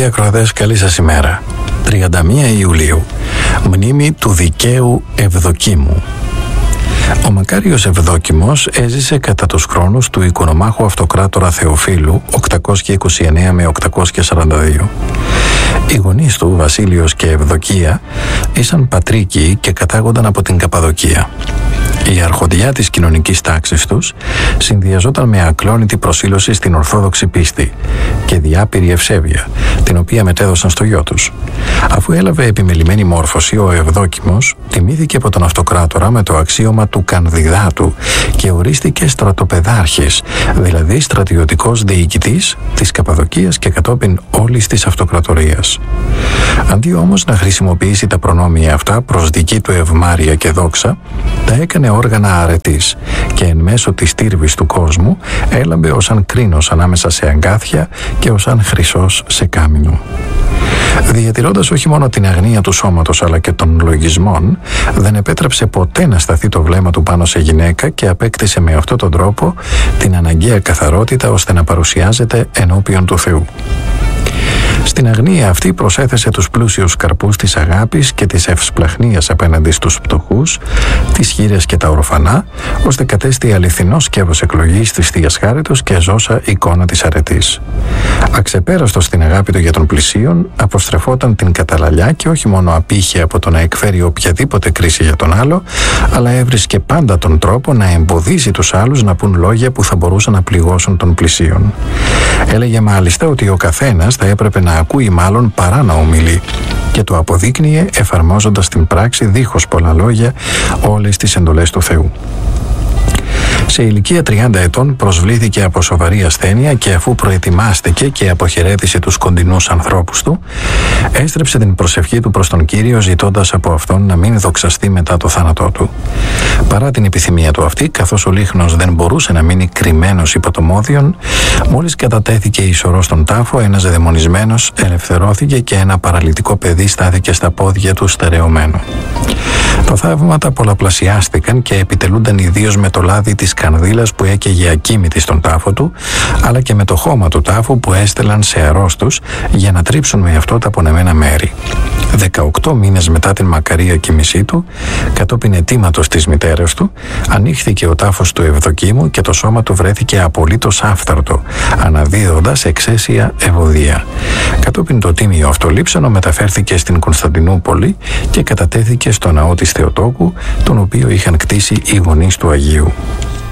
Αγαπητοί ακροατές, καλή σας ημέρα. 31 Ιουλίου, μνήμη του δικαίου Ευδοκίμου. Ο μακάριος Ευδόκιμος έζησε κατά τους χρόνους του οικονομάχου αυτοκράτορα Θεοφύλου 829 με 842. Οι γονείς του, Βασίλειος και Ευδοκία, ήσαν πατρίκιοι και κατάγονταν από την Καπαδοκία. Η αρχοντιά της κοινωνικής τάξης τους συνδυαζόταν με ακλόνητη προσήλωση στην ορθόδοξη πίστη και διάπειρη ευσέβεια, την οποία μετέδωσαν στο γιο τους. Αφού έλαβε επιμελημένη μόρφωση, ο Ευδόκιμος τιμήθηκε από τον αυτοκράτορα με το αξίωμα του κανδιδάτου και ορίστηκε στρατοπεδάρχης, δηλαδή στρατιωτικός διοικητής της Καπαδοκίας και κατόπιν όλης της αυτοκρατορίας. Αντί όμως να χρησιμοποιήσει τα προνόμια αυτά προς δική του ευμάρεια και δόξα, τα έκανε όργανα αρετής και εν μέσω της τύρβης του κόσμου έλαμπε ως αν κρίνος ανάμεσα σε αγκάθια και ως αν χρυσός σε κάμινο. Διατηρώντας όχι μόνο την αγνία του σώματος αλλά και των λογισμών, δεν επέτρεψε ποτέ να σταθεί το βλέμμα του πάνω σε γυναίκα και απέκτησε με αυτόν τον τρόπο την αναγκαία καθαρότητα ώστε να παρουσιάζεται ενώπιον του Θεού. Στην αγνία αυτή προσέθεσε τους πλούσιους καρπούς της αγάπης και της ευσπλαχνίας απέναντι στους πτωχούς, τις χήρες και τα ορφανά, ώστε κατέστη αληθινός σκεύος εκλογής της Θείας Χάριτος και ζώσα εικόνα της αρετής. Αξεπέραστος στην αγάπη του για τον πλησίον, αποστρεφόταν την καταλαλιά και όχι μόνο απήχε από το να εκφέρει οποιαδήποτε κρίση για τον άλλο, αλλά έβρισκε πάντα τον τρόπο να εμποδίσει τους άλλους να πουν λόγια που θα μπορούσαν να πληγώσουν τον πλησίον. Έλεγε μάλιστα ότι ο καθένας θα έπρεπε να ακούει μάλλον παρά να ομιλεί και το αποδείκνυε εφαρμόζοντας στην πράξη δίχως πολλά λόγια όλες τις εντολές του Θεού. Σε ηλικία 30 ετών προσβλήθηκε από σοβαρή ασθένεια και αφού προετοιμάστηκε και αποχαιρέτησε τους κοντινούς ανθρώπους του, έστρεψε την προσευχή του προς τον Κύριο ζητώντας από αυτόν να μην δοξαστεί μετά το θάνατό του. Παρά την επιθυμία του αυτή, καθώς ο λίχνος δεν μπορούσε να μείνει κρυμμένος υπό το μόδιον, μόλις κατατέθηκε η σωρό στον τάφο, ένας δαιμονισμένος ελευθερώθηκε και ένα παραλυτικό παιδί στάθηκε στα πόδια του στερεωμένο. Τα θαύματα πολλαπλασιάστηκαν και επιτελούνταν ιδίως με το λάδι της κανδύλας που έκαιγε ακίμητη στον τάφο του, αλλά και με το χώμα του τάφου που έστελαν σε αρρώστους για να τρίψουν με αυτό τα πονεμένα μέρη. 18 μήνες μετά την μακαρία κοιμησή του, κατόπιν αιτήματος της μητέρας του, ανοίχθηκε ο τάφος του Ευδοκίμου και το σώμα του βρέθηκε απολύτως άφθαρτο, αναδίδοντας εξαίσια ευωδία. Κατόπιν το τίμιο αυτολείψανο μεταφέρθηκε στην Κωνσταντινούπολη και κατατέθηκε στο ναό της Θεοτόκου, τον οποίο είχαν κτίσει οι γονείς του Αγίου.